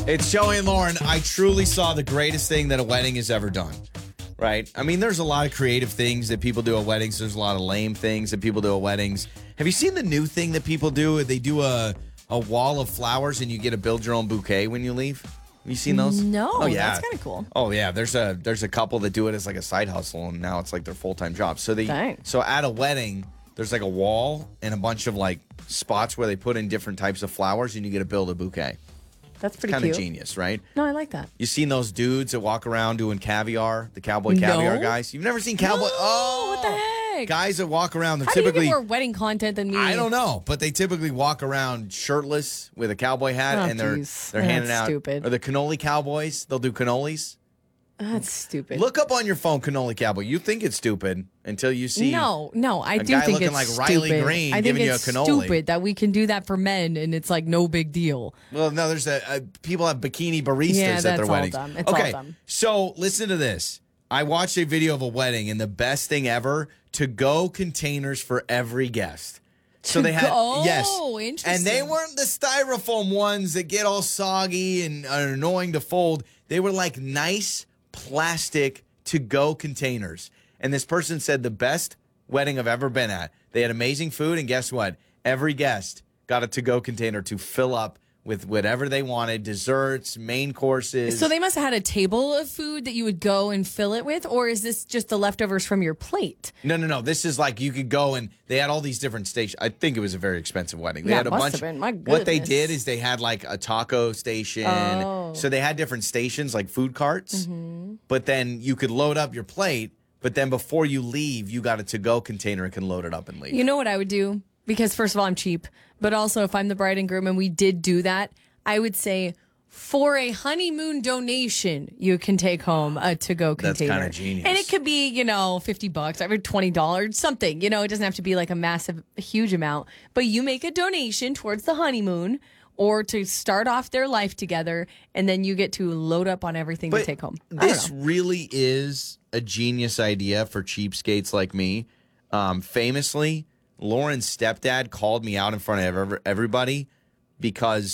It's Joey and Lauren. I truly saw the greatest thing that a wedding has ever done. Right? I mean, there's a lot of creative things that people do at weddings. There's a lot of lame things that people do at weddings. Have you seen the new thing that people do? They do a wall of flowers and you get to build your own bouquet when you leave. Have you seen those? No, Oh, yeah. that's kind of cool. Oh yeah, there's a couple that do it as like a side hustle, and now it's like their full-time job. So Dang. so at a wedding, there's like a wall and a bunch of like spots where they put in different types of flowers, and you get to build a bouquet. That's pretty Kind cute. of genius, right? No, I like that. You seen those dudes that walk around doing caviar, the cowboy caviar No. guys? You've never seen cowboy? No, Oh, what the heck? Guys that walk around, they're How do you typically get more wedding content than me? I don't know, but they typically walk around shirtless with a cowboy hat, Oh, and they're geez. handing That's out. stupid. Or the cannoli cowboys, they'll do cannolis. That's stupid. Look up on your phone, cannoli cowboy. You think it's stupid until you see. No, I do guy think looking it's like stupid. Riley Green I think giving you a it's cannoli. stupid that we can do that for men and it's like no big deal. Well, no, there's people have bikini baristas Yeah, at their that's all weddings. dumb. It's all okay, dumb. so listen to this. I watched a video of a wedding, and the best thing ever: to-go containers for every guest. So they had yes, interesting. and they weren't the styrofoam ones that get all soggy and are annoying to fold. They were like nice plastic to-go containers. And this person said the best wedding I've ever been at. They had amazing food, and guess what? Every guest got a to-go container to fill up with whatever they wanted, desserts, main courses. So they must have had a table of food that you would go and fill it with, or is this just the leftovers from your plate? No. This is like you could go and they had all these different stations. I think it was a very expensive wedding. They Yeah, had a it must bunch. have been. My What they goodness. did is they had like a taco station. Oh. So they had different stations like food carts. Mm-hmm. But then you could load up your plate. But then before you leave, you got a to-go container and can load it up and leave. You know what I would do? Because first of all, I'm cheap, but also if I'm the bride and groom and we did do that, I would say for a honeymoon donation, you can take home a to-go That's container. kinda genius. And it could be, $50, every $20, something. It doesn't have to be like a massive, huge amount. But you make a donation towards the honeymoon or to start off their life together, and then you get to load up on everything to take home. I don't This know. really is a genius idea for cheapskates like me. Famously, Lauren's stepdad called me out in front of everybody because